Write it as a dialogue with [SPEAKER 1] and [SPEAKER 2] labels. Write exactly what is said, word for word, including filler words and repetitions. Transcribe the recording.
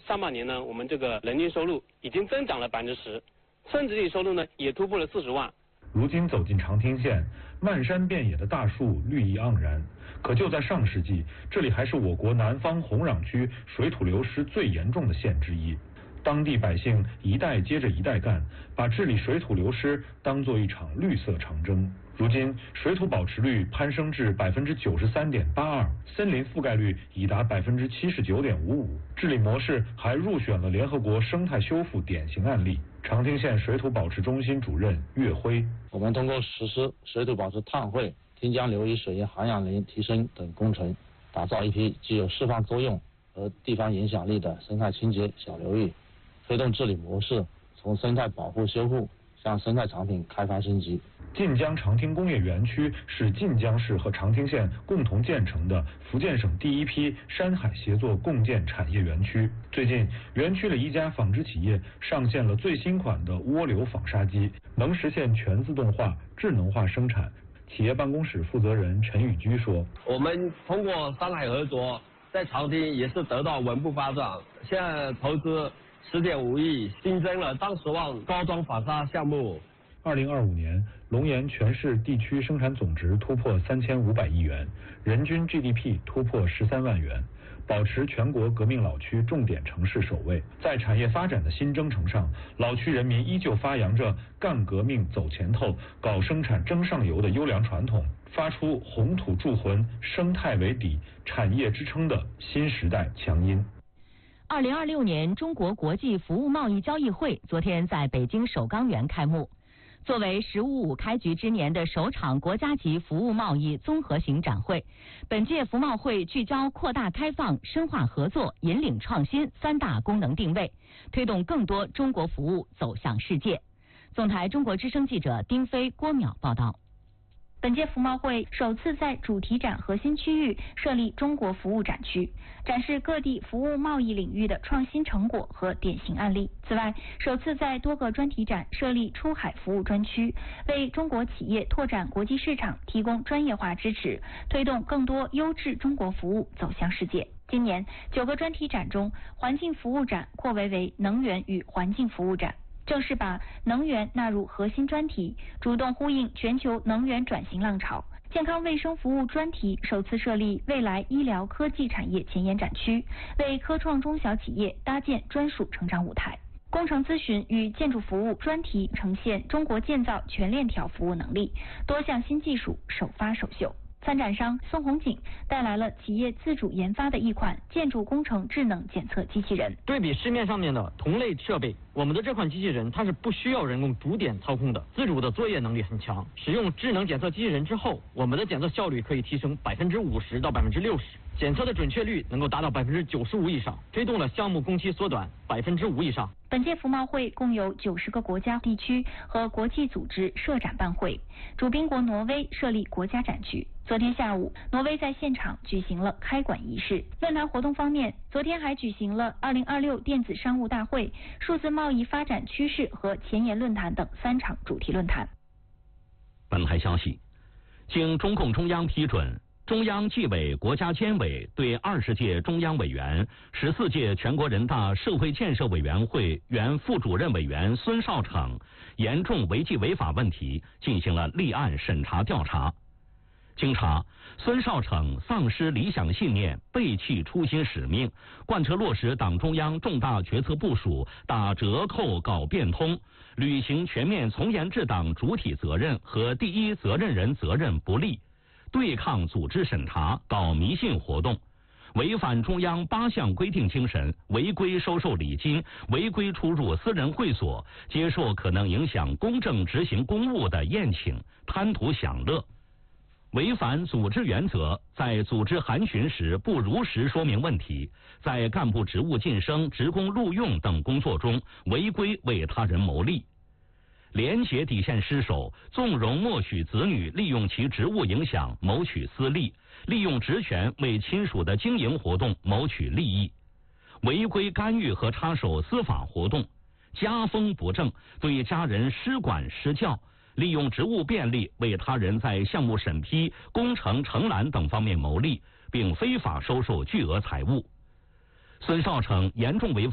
[SPEAKER 1] 上半年呢，我们这个人均收入已经增长了百分之十，甚至利收入呢也突破了四十万。
[SPEAKER 2] 如今走进长汀县，漫山遍野的大树绿意盎然。可就在上世纪，这里还是我国南方红壤区水土流失最严重的县之一。当地百姓一代接着一代干，把治理水土流失当作一场绿色长征。如今，水土保持率攀升至百分之九十三点八二，森林覆盖率已达百分之七十九点五五，治理模式还入选了联合国生态修复典型案例。长汀县水土保持中心主任岳辉：
[SPEAKER 3] 我们通过实施水土保持碳汇、汀江流域水源含氧量提升等工程，打造一批具有示范作用和地方影响力的生态清洁小流域，推动治理模式从生态保护修复向生态产品开发升级。
[SPEAKER 2] 晋江长汀工业园区是晋江市和长汀县共同建成的福建省第一批山海协作共建产业园区。最近，园区里一家纺织企业上线了最新款的涡流纺纱机，能实现全自动化、智能化生产。企业办公室负责人陈宇居说：“
[SPEAKER 4] 我们通过山海合作，在长汀也是得到稳步发展，现在投资十点五亿，新增了三十万高装纺纱项目。”
[SPEAKER 2] 二零二五年，龙岩全市地区生产总值突破三千五百亿元，人均 G D P 突破十三万元，保持全国革命老区重点城市首位。在产业发展的新征程上，老区人民依旧发扬着干革命走前头、搞生产争上游的优良传统，发出红土铸魂、生态为底、产业支撑的新时代强音。
[SPEAKER 5] 二零二六年中国国际服务贸易交易会昨天在北京首钢园开幕。作为“十五五”开局之年的首场国家级服务贸易综合型展会，本届服贸会聚焦扩大开放、深化合作、引领创新三大功能定位，推动更多中国服务走向世界。总台中国之声记者丁飞、郭淼报道。
[SPEAKER 6] 本届服贸会首次在主题展核心区域设立中国服务展区，展示各地服务贸易领域的创新成果和典型案例。此外，首次在多个专题展设立出海服务专区，为中国企业拓展国际市场提供专业化支持，推动更多优质中国服务走向世界。今年九个专题展中，环境服务展扩为为能源与环境服务展，正式把能源纳入核心专题，主动呼应全球能源转型浪潮。健康卫生服务专题首次设立未来医疗科技产业前沿展区，为科创中小企业搭建专属成长舞台。工程咨询与建筑服务专题呈现中国建造全链条服务能力，多项新技术首发首秀。参展商宋红景带来了企业自主研发的一款建筑工程智能检测机器人。
[SPEAKER 7] 对比市面上面的同类设备，我们的这款机器人它是不需要人工主点操控的，自主的作业能力很强。使用智能检测机器人之后，我们的检测效率可以提升百分之五十到百分之六十，检测的准确率能够达到百分之九十五以上，推动了项目工期缩短百分之五以上。
[SPEAKER 6] 本届服贸会共有九十个国家、地区和国际组织设展办会，主宾国挪威设立国家展区。昨天下午，挪威在现场举行了开馆仪式。论坛活动方面，昨天还举行了二零二六电子商务大会、数字贸易发展趋势和前沿论坛等三场主题论坛。
[SPEAKER 8] 本台消息，经中共中央批准，中央纪委国家监委对二十届中央委员、十四届全国人大社会建设委员会原副主任委员孙少成严重违纪违法问题进行了立案审查调查。经查，孙少成丧失理想信念，背弃初心使命，贯彻落实党中央重大决策部署，打折扣搞变通，履行全面从严治党主体责任和第一责任人责任不力，对抗组织审查，搞迷信活动，违反中央八项规定精神，违规收受礼金，违规出入私人会所，接受可能影响公正执行公务的宴请，贪图享乐。违反组织原则，在组织函询时不如实说明问题，在干部职务晋升、职工录用等工作中违规为他人谋利。廉洁底线失守，纵容默许子女利用其职务影响谋取私利，利用职权为亲属的经营活动谋取利益，违规干预和插手司法活动，家风不正，对家人施管施教，利用职务便利为他人在项目审批、工程承揽等方面谋利，并非法收受巨额财物。孙少成严重违